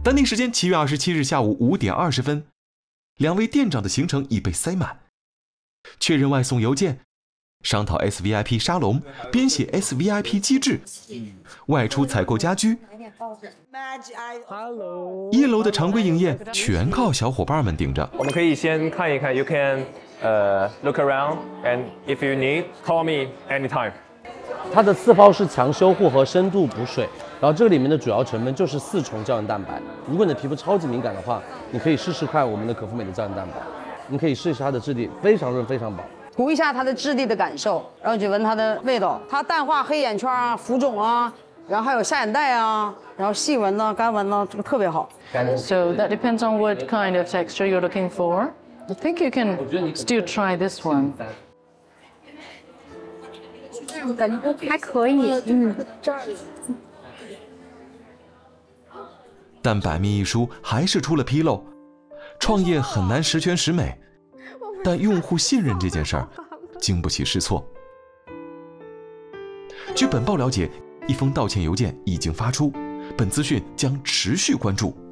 当地时间7月27日下午5点20分，2位店长的行程已被塞满，确认外送邮件，商讨 SVIP 沙龙，编写 SVIP 机制，外出采购家居。1楼的常规营业全靠小伙伴们顶着。 我们可以先看一看 ，You can look around and if you need, call me anytime。 它的次包是强修护和深度补水，然后这个里面的主要成分就是4重胶原蛋白。如果你的皮肤超级敏感的话，你可以试试看我们的可复美的胶原蛋白，你可以试一下它的质地，非常润非常薄。 涂一下它的质地的感受，然后去闻它的味道，它淡化黑眼圈啊、浮肿啊，然后还有下眼袋啊，然后细纹呢、干纹呢，这个特别好。 So that depends on what kind of texture you're looking for. I think you can still try this one. 感觉还可以， 但百密一疏还是出了纰漏，创业很难十全十美，但用户信任这件事儿经不起试错。据本报了解，一封道歉邮件已经发出，本资讯将持续关注。